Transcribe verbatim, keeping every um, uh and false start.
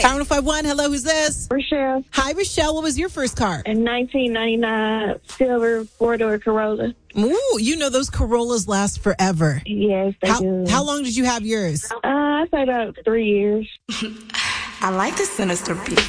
Power five one. Hello, who's this? Rochelle. Hi, Rochelle. What was your first car? A nineteen ninety-nine silver four-door Corolla. Ooh, you know those Corollas last forever. Yes, they How, do. how long did you have yours? Uh, I say about three years. I like the sinister beat.